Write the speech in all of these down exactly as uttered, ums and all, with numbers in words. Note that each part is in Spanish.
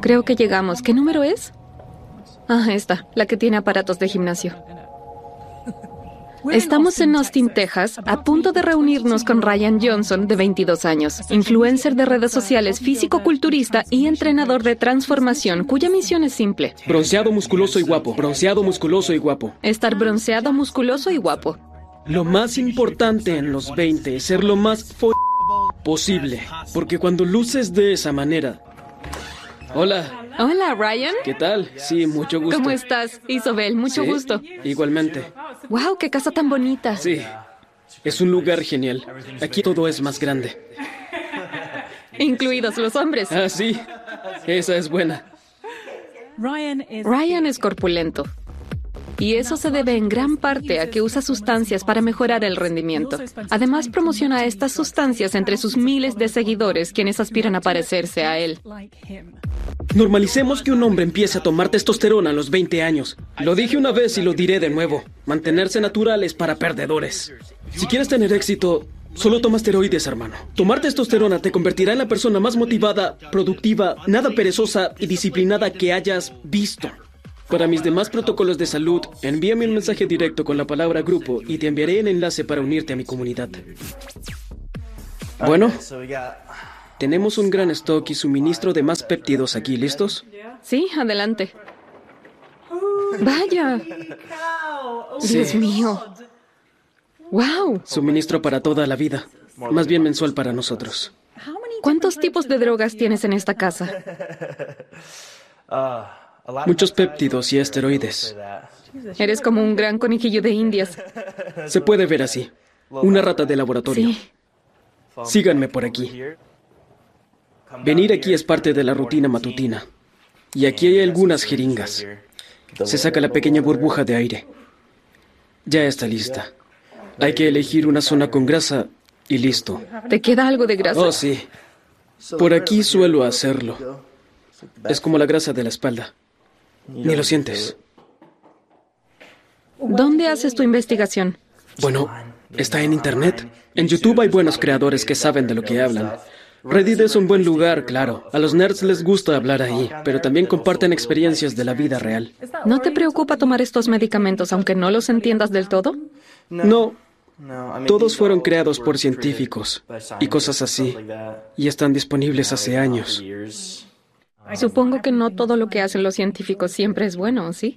Creo que llegamos. ¿Qué número es? Ah, esta, la que tiene aparatos de gimnasio. Estamos en Austin, Texas, a punto de reunirnos con Ryan Johnson, de veintidós años, influencer de redes sociales, físico-culturista y entrenador de transformación, cuya misión es simple. Bronceado, musculoso y guapo. Bronceado, musculoso y guapo. Estar bronceado, musculoso y guapo. Lo más importante en los veinte es ser lo más fo... posible. Porque cuando luces de esa manera... Hola. Hola, Ryan. ¿Qué tal? Sí, mucho gusto. ¿Cómo estás, Isobel? Mucho ¿Sí? gusto. Igualmente. Wow, qué casa tan bonita. Sí, es un lugar genial. Aquí todo es más grande. Incluidos los hombres. Ah, sí. Esa es buena. Ryan es corpulento. Y eso se debe en gran parte a que usa sustancias para mejorar el rendimiento. Además, promociona estas sustancias entre sus miles de seguidores, quienes aspiran a parecerse a él. Normalicemos que un hombre empiece a tomar testosterona a los veinte años. Lo dije una vez y lo diré de nuevo. Mantenerse natural es para perdedores. Si quieres tener éxito, solo toma esteroides, hermano. Tomar testosterona te convertirá en la persona más motivada, productiva, nada perezosa y disciplinada que hayas visto. Para mis demás protocolos de salud, envíame un mensaje directo con la palabra grupo y te enviaré el enlace para unirte a mi comunidad. Bueno, tenemos un gran stock y suministro de más péptidos aquí. ¿Listos? Sí, adelante. Vaya. Sí. Dios mío. Wow. Suministro para toda la vida. Más bien mensual para nosotros. ¿Cuántos tipos de drogas tienes en esta casa? Muchos péptidos y esteroides. Eres como un gran conejillo de indias. Se puede ver así. Una rata de laboratorio. Sí. Síganme por aquí. Venir aquí es parte de la rutina matutina. Y aquí hay algunas jeringas. Se saca la pequeña burbuja de aire. Ya está lista. Hay que elegir una zona con grasa y listo. ¿Te queda algo de grasa? Oh, sí. Por aquí suelo hacerlo. Es como la grasa de la espalda. Ni lo sientes. ¿Dónde haces tu investigación? Bueno, está en Internet. En YouTube hay buenos creadores que saben de lo que hablan. Reddit es un buen lugar, claro. A los nerds les gusta hablar ahí, pero también comparten experiencias de la vida real. ¿No te preocupa tomar estos medicamentos aunque no los entiendas del todo? No. Todos fueron creados por científicos y cosas así, y están disponibles hace años. Supongo que no todo lo que hacen los científicos siempre es bueno, ¿sí?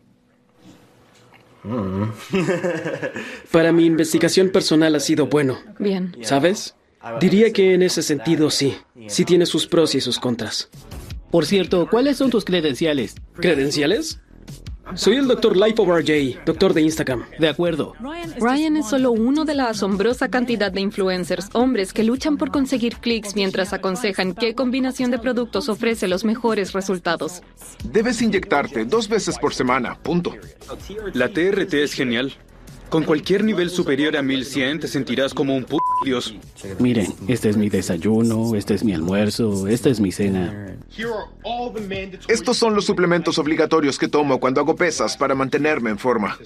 Para mi investigación personal ha sido bueno. Bien. ¿Sabes? Diría que en ese sentido sí. Sí tiene sus pros y sus contras. Por cierto, ¿cuáles son tus credenciales? ¿Credenciales? Soy el doctor Life of R J, doctor de Instagram. De acuerdo. Ryan es solo uno de la asombrosa cantidad de influencers, hombres que luchan por conseguir clics mientras aconsejan qué combinación de productos ofrece los mejores resultados. Debes inyectarte dos veces por semana, punto. La T R T es genial. Con cualquier nivel superior a mil cien te sentirás como un p*** dios. Miren, este es mi desayuno, este es mi almuerzo, esta es mi cena. Estos son los suplementos obligatorios que tomo cuando hago pesas para mantenerme en forma.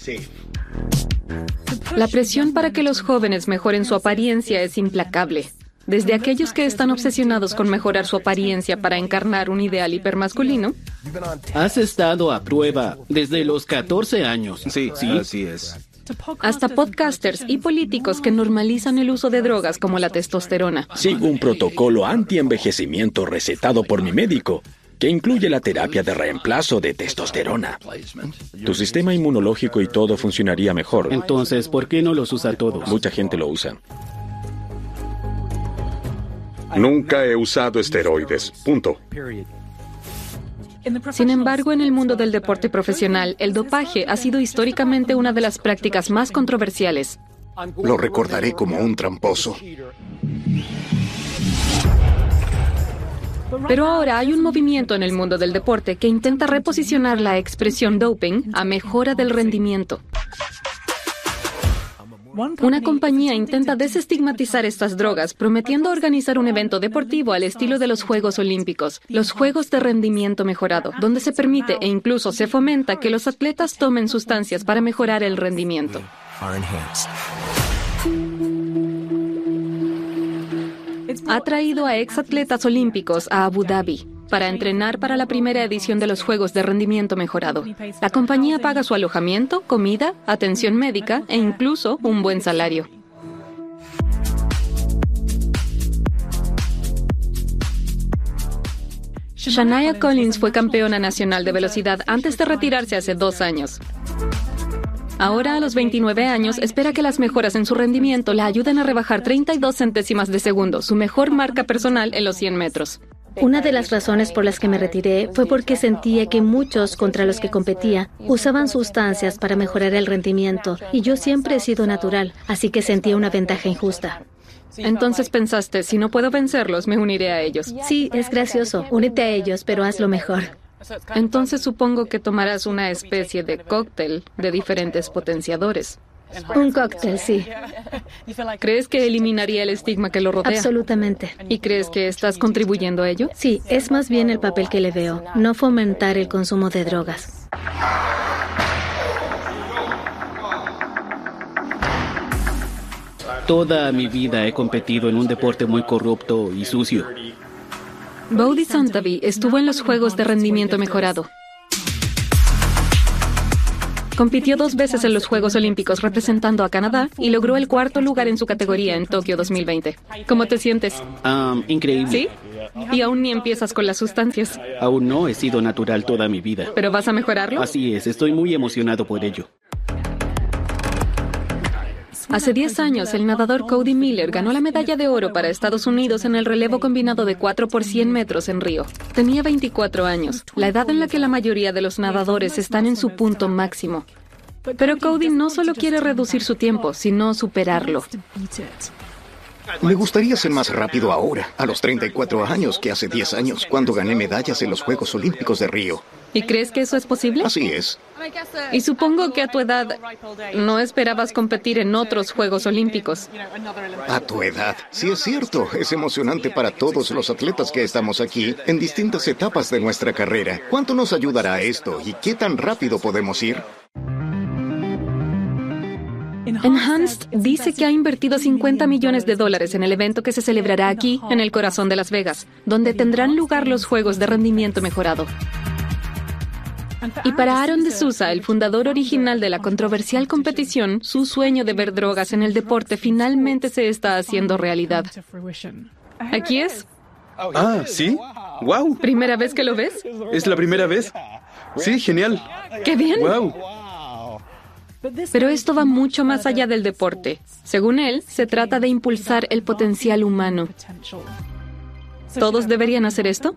La presión para que los jóvenes mejoren su apariencia es implacable. Desde aquellos que están obsesionados con mejorar su apariencia para encarnar un ideal hipermasculino. Has estado a prueba desde los catorce años. Sí, ¿sí? Así es. Hasta podcasters y políticos que normalizan el uso de drogas como la testosterona. Sigo un protocolo anti-envejecimiento recetado por mi médico, que incluye la terapia de reemplazo de testosterona. Tu sistema inmunológico y todo funcionaría mejor. Entonces, ¿por qué no los usa todos? Mucha gente lo usa. Nunca he usado esteroides. Punto. Sin embargo, en el mundo del deporte profesional, el dopaje ha sido históricamente una de las prácticas más controversiales. Lo recordaré como un tramposo. Pero ahora hay un movimiento en el mundo del deporte que intenta reposicionar la expresión doping a mejora del rendimiento. Una compañía intenta desestigmatizar estas drogas, prometiendo organizar un evento deportivo al estilo de los Juegos Olímpicos, los Juegos de Rendimiento Mejorado, donde se permite e incluso se fomenta que los atletas tomen sustancias para mejorar el rendimiento. Ha traído a exatletas olímpicos a Abu Dhabi. para entrenar para la primera edición de los Juegos de Rendimiento Mejorado. La compañía paga su alojamiento, comida, atención médica e incluso un buen salario. Shania Collins fue campeona nacional de velocidad antes de retirarse hace dos años. Ahora, a los veintinueve años, espera que las mejoras en su rendimiento la ayuden a rebajar treinta y dos centésimas de segundo, su mejor marca personal en los cien metros. Una de las razones por las que me retiré fue porque sentía que muchos contra los que competía usaban sustancias para mejorar el rendimiento, y yo siempre he sido natural, así que sentía una ventaja injusta. Entonces pensaste, si no puedo vencerlos, me uniré a ellos. Sí, es gracioso. Únete a ellos, pero hazlo mejor. Entonces supongo que tomarás una especie de cóctel de diferentes potenciadores. Un cóctel, sí. ¿Crees que eliminaría el estigma que lo rodea? Absolutamente. ¿Y crees que estás contribuyendo a ello? Sí, es más bien el papel que le veo, no fomentar el consumo de drogas. Toda mi vida he competido en un deporte muy corrupto y sucio. Bodhi Santavi estuvo en los Juegos de Rendimiento Mejorado. Compitió dos veces en los Juegos Olímpicos representando a Canadá y logró el cuarto lugar en su categoría en Tokio dos mil veinte. ¿Cómo te sientes? Um, increíble. ¿Sí? Y aún ni empiezas con las sustancias. Aún no he sido natural toda mi vida. ¿Pero vas a mejorarlo? Así es, estoy muy emocionado por ello. Hace diez años, el nadador Cody Miller ganó la medalla de oro para Estados Unidos en el relevo combinado de cuatro por cien metros en Río. Tenía veinticuatro años, la edad en la que la mayoría de los nadadores están en su punto máximo. Pero Cody no solo quiere reducir su tiempo, sino superarlo. Me gustaría ser más rápido ahora, a los treinta y cuatro años, que hace diez años, cuando gané medallas en los Juegos Olímpicos de Río. ¿Y crees que eso es posible? Así es. Y supongo que a tu edad no esperabas competir en otros Juegos Olímpicos. A tu edad. Sí, es cierto. Es emocionante para todos los atletas que estamos aquí en distintas etapas de nuestra carrera. ¿Cuánto nos ayudará esto y qué tan rápido podemos ir? Enhanced dice que ha invertido cincuenta millones de dólares en el evento que se celebrará aquí, en el corazón de Las Vegas, donde tendrán lugar los Juegos de Rendimiento Mejorado. Y para Aaron D'Souza, el fundador original de la controversial competición, su sueño de ver drogas en el deporte finalmente se está haciendo realidad. ¿Aquí es? Ah, ¿sí? ¡Wow! ¿Primera vez que lo ves? ¿Es la primera vez? Sí, genial. ¡Qué bien! ¡Wow! Pero esto va mucho más allá del deporte. Según él, se trata de impulsar el potencial humano. ¿Todos deberían hacer esto?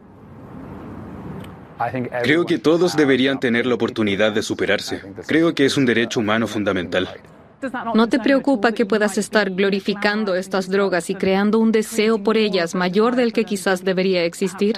Creo que todos deberían tener la oportunidad de superarse. Creo que es un derecho humano fundamental. ¿No te preocupa que puedas estar glorificando estas drogas y creando un deseo por ellas mayor del que quizás debería existir?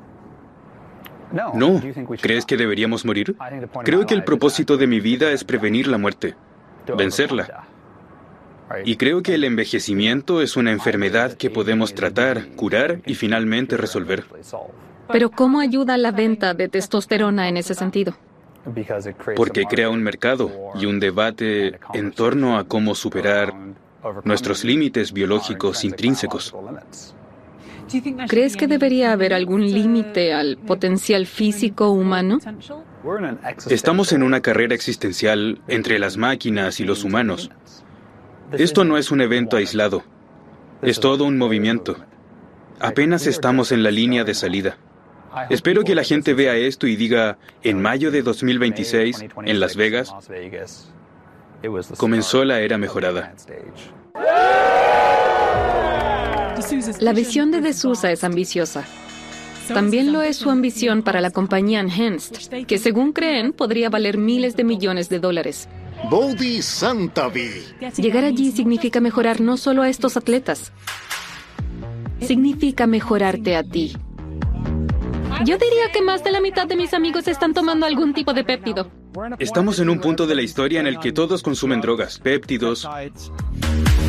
No. ¿Crees que deberíamos morir? Creo que el propósito de mi vida es prevenir la muerte, vencerla. Y creo que el envejecimiento es una enfermedad que podemos tratar, curar y finalmente resolver. Pero ¿cómo ayuda la venta de testosterona en ese sentido? Porque crea un mercado y un debate en torno a cómo superar nuestros límites biológicos intrínsecos. ¿Crees que debería haber algún límite al potencial físico humano? Estamos en una carrera existencial entre las máquinas y los humanos. Esto no es un evento aislado. Es todo un movimiento. Apenas estamos en la línea de salida. Espero que la gente vea esto y diga, en mayo de dos mil veintiséis, en Las Vegas, comenzó la era mejorada. La visión de D'Souza es ambiciosa. También lo es su ambición para la compañía Enhanced, que según creen podría valer miles de millones de dólares. Bodhi Santavi. Llegar allí significa mejorar no solo a estos atletas, significa mejorarte a ti. Yo diría que más de la mitad de mis amigos están tomando algún tipo de péptido. Estamos en un punto de la historia en el que todos consumen drogas, péptidos.